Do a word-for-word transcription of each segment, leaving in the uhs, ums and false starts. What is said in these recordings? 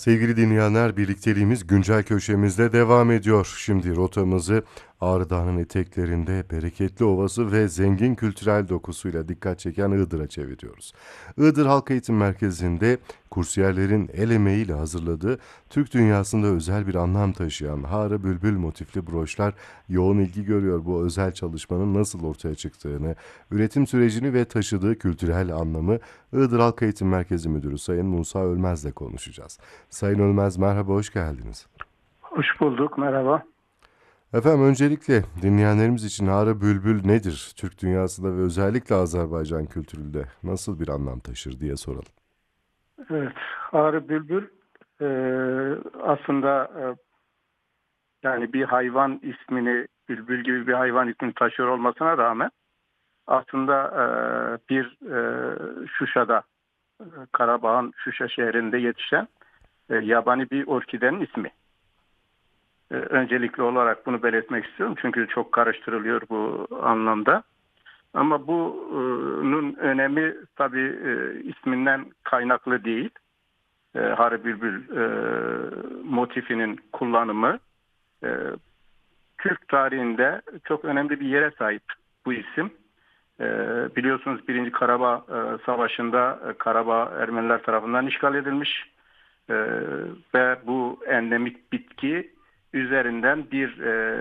Sevgili dinleyenler, birlikteliğimiz güncel köşemizde devam ediyor. Şimdi rotamızı Ağrı Dağı'nın eteklerinde bereketli ovası ve zengin kültürel dokusuyla dikkat çeken Iğdır'a çeviriyoruz. Iğdır Halk Eğitim Merkezi'nde kursiyerlerin el emeğiyle hazırladığı, Türk dünyasında özel bir anlam taşıyan Harı Bülbül motifli broşlar yoğun ilgi görüyor. Bu özel çalışmanın nasıl ortaya çıktığını, üretim sürecini ve taşıdığı kültürel anlamı Iğdır Halk Eğitim Merkezi Müdürü Sayın Musa Ölmez'le konuşacağız. Sayın Ölmez, merhaba, hoş geldiniz. Hoş bulduk, merhaba. Efendim, öncelikle dinleyenlerimiz için Ağrı Bülbül nedir? Türk dünyasında ve özellikle Azerbaycan kültüründe nasıl bir anlam taşır diye soralım. Evet, Ağrı bülbül e, aslında e, yani bir hayvan ismini, bülbül gibi bir hayvan ismini taşıyor olmasına rağmen aslında e, bir e, Şuşa'da, e, Karabağ'ın Şuşa şehrinde yetişen e, yabani bir orkidenin ismi. E, öncelikli olarak bunu belirtmek istiyorum çünkü çok karıştırılıyor bu anlamda. Ama bunun önemi tabii e, isminden kaynaklı değil. E, Harı Bülbül e, motifinin kullanımı e, Türk tarihinde çok önemli bir yere sahip bu isim. E, biliyorsunuz Birinci Karabağ e, Savaşı'nda e, Karabağ Ermeniler tarafından işgal edilmiş e, ve bu endemik bitki üzerinden bir e,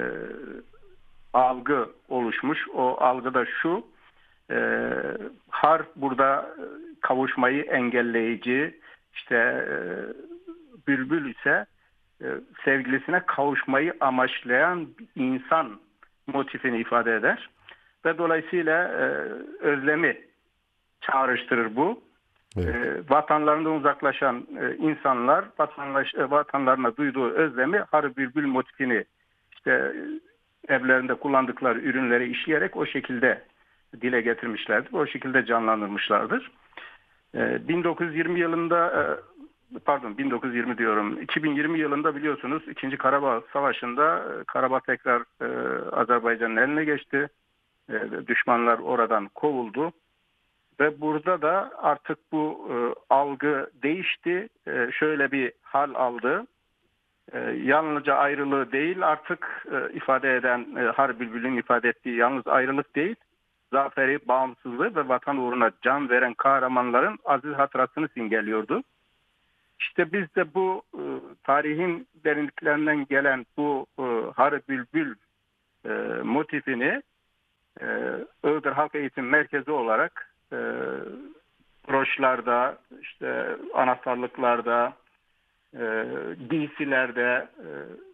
algı oluşmuş. O algı da şu: e, har burada kavuşmayı engelleyici, işte e, bülbül ise e, sevgilisine kavuşmayı amaçlayan bir insan motifini ifade eder. Ve dolayısıyla e, özlemi çağrıştırır bu. E, Evet. vatanlarından uzaklaşan e, insanlar vatanlaş, e, vatanlarına duyduğu özlemi Harı Bülbül motifini işte e, evlerinde kullandıkları ürünleri işleyerek o şekilde dile getirmişlerdir. O şekilde canlandırmışlardır. E, bin dokuz yüz yirmi yılında e, pardon bin dokuz yüz yirmi diyorum iki bin yirmi yılında biliyorsunuz ikinci Karabağ Savaşı'nda e, Karabağ tekrar e, Azerbaycan'ın eline geçti. E, düşmanlar oradan kovuldu. Ve burada da artık bu e, algı değişti. E, şöyle bir hal aldı. E, yalnızca ayrılığı değil artık e, ifade eden e, Harbi Bülbül'ün ifade ettiği yalnız ayrılık değil, zaferi, bağımsızlığı ve vatan uğruna can veren kahramanların aziz hatırasını simgeliyordu. İşte biz de bu e, tarihin derinliklerinden gelen bu e, Harbi Bülbül e, motifini e, Iğdır Halk Eğitim Merkezi olarak e, broşlarda, işte anahtarlıklarda, e, giysilerde e,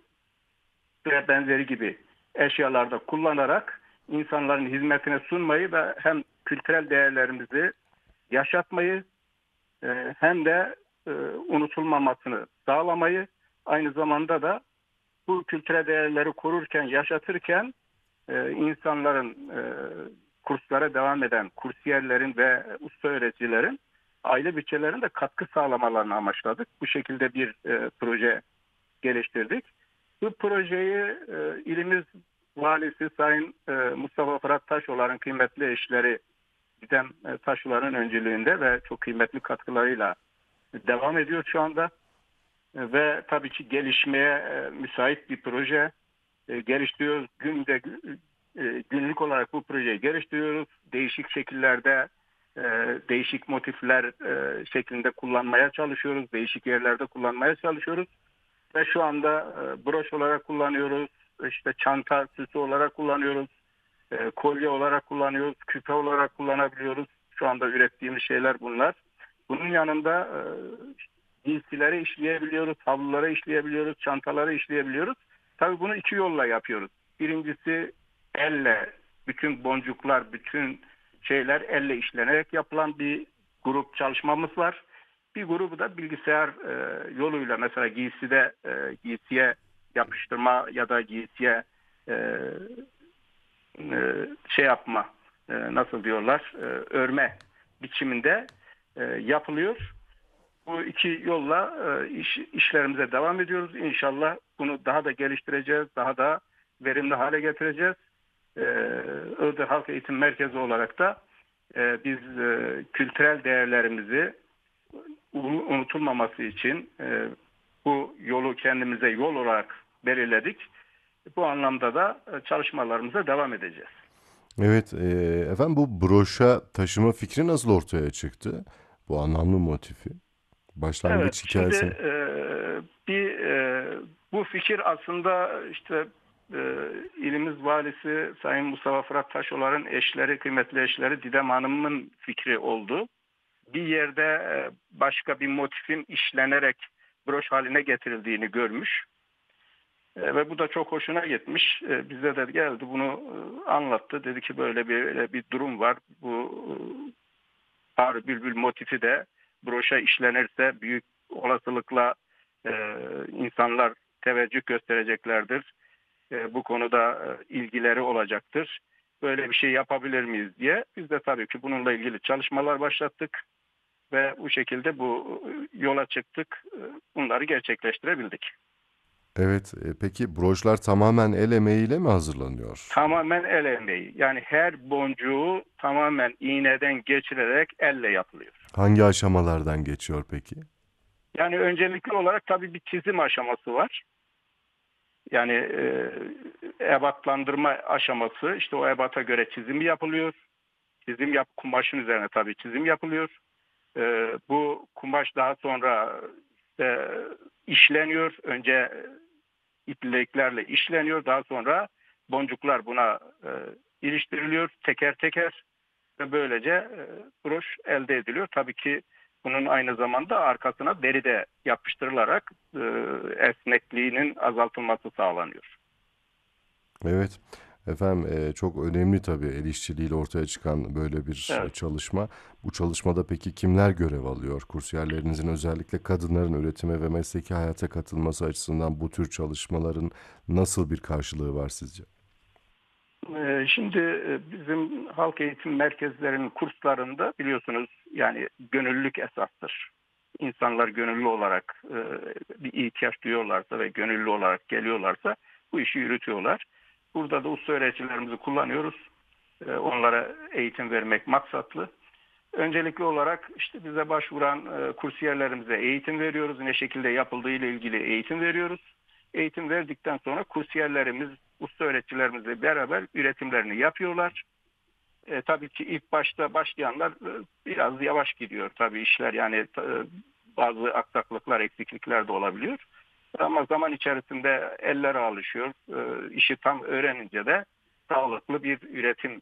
ve benzeri gibi eşyalarda kullanarak insanların hizmetine sunmayı ve hem kültürel değerlerimizi yaşatmayı e, hem de e, unutulmamasını sağlamayı, aynı zamanda da bu kültürel değerleri korurken, yaşatırken e, insanların e, kurslara devam eden kursiyerlerin ve usta öğreticilerin aile bütçelerine de katkı sağlamalarını amaçladık. Bu şekilde bir e, proje geliştirdik. Bu projeyi e, ilimiz valisi Sayın e, Mustafa Fırat Taşoğlan'ın kıymetli eşleri Gidem e, Taşoğlan'ın öncülüğünde ve çok kıymetli katkılarıyla devam ediyor şu anda. E, ve tabii ki gelişmeye e, müsait bir proje e, geliştiriyoruz. Günde e, günlük olarak bu projeyi geliştiriyoruz. Değişik şekillerde, e, değişik motifler e, şeklinde kullanmaya çalışıyoruz. Değişik yerlerde kullanmaya çalışıyoruz. Ve şu anda e, broş olarak kullanıyoruz. İşte çanta süsü olarak kullanıyoruz. E, kolye olarak kullanıyoruz. Küpe olarak kullanabiliyoruz. Şu anda ürettiğimiz şeyler bunlar. Bunun yanında e, giysileri işleyebiliyoruz, havluları işleyebiliyoruz, çantaları işleyebiliyoruz. Tabii bunu iki yolla yapıyoruz. Birincisi elle, bütün boncuklar, bütün şeyler elle işlenerek yapılan bir grup çalışmamız var. Bir grubu da bilgisayar e, yoluyla, mesela giyside e, giysiye yapıştırma ya da giysiye e, e, şey yapma, e, nasıl diyorlar, e, örme biçiminde e, yapılıyor. Bu iki yolla e, iş, işlerimize devam ediyoruz. İnşallah bunu daha da geliştireceğiz, daha da verimli hale getireceğiz. E, Iğdır Halk Eğitim Merkezi olarak da e, biz e, kültürel değerlerimizi unutulmaması için, e, yolu kendimize yol olarak belirledik. Bu anlamda da çalışmalarımıza devam edeceğiz. Evet, e, efendim bu broşa taşıma fikri nasıl ortaya çıktı? Bu anlamlı motifi. Evet, Başlangıç şimdi hikayesini. e, bir e, bu fikir aslında işte e, ilimiz valisi Sayın Mustafa Fırat Taşolar'ın eşleri, kıymetli eşleri Didem Hanım'ın fikri oldu. Bir yerde e, başka bir motifin işlenerek broş haline getirildiğini görmüş. E, ve bu da çok hoşuna gitmiş. E, bize de geldi bunu e, anlattı. Dedi ki böyle bir böyle bir durum var. Bu e, Ağrı Bülbül motifi de broşa işlenirse büyük olasılıkla e, insanlar teveccüh göstereceklerdir. E, bu konuda e, ilgileri olacaktır. Böyle bir şey yapabilir miyiz diye. Biz de tabii ki bununla ilgili çalışmalar başlattık ve bu şekilde bu e, yola çıktık. E, bunları gerçekleştirebildik. Evet, e, peki broşlar tamamen el emeğiyle mi hazırlanıyor? Tamamen el emeği. Yani her boncuğu tamamen iğneden geçirerek elle yapılıyor. Hangi aşamalardan geçiyor peki? Yani öncelikli olarak tabii bir çizim aşaması var. Yani e, ebatlandırma aşaması, işte o ebata göre çizim yapılıyor. Çizim yap kumaşın üzerine tabii çizim yapılıyor. E, bu kumaş daha sonra işte işleniyor. Önce ipliklerle işleniyor. Daha sonra boncuklar buna e, iliştiriliyor teker teker ve böylece e, broş elde ediliyor. Tabii ki bunun aynı zamanda arkasına deri de yapıştırılarak e, esnekliğinin azaltılması sağlanıyor. Evet. Efendim e, çok önemli tabii el işçiliğiyle ortaya çıkan böyle bir e, Evet. çalışma. Bu çalışmada peki kimler görev alıyor? Kursiyerlerinizin özellikle kadınların üretime ve mesleki hayata katılması açısından bu tür çalışmaların nasıl bir karşılığı var sizce? E, Şimdi e, bizim halk eğitim merkezlerinin kurslarında biliyorsunuz yani gönüllülük esastır. İnsanlar gönüllü olarak e, bir ihtiyaç duyuyorlarsa ve gönüllü olarak geliyorlarsa bu işi yürütüyorlar. Burada da usta öğreticilerimizi kullanıyoruz. E, Onlara eğitim vermek maksatlı. Öncelikli olarak işte bize başvuran e, kursiyerlerimize eğitim veriyoruz. Ne şekilde yapıldığı ile ilgili eğitim veriyoruz. Eğitim verdikten sonra kursiyerlerimiz, usta öğreticilerimizle beraber üretimlerini yapıyorlar. E, tabii ki ilk başta başlayanlar e, biraz yavaş gidiyor tabii işler yani e, bazı aksaklıklar, eksiklikler de olabiliyor. Ama zaman içerisinde eller alışıyor. E, işi tam öğrenince de sağlıklı bir üretim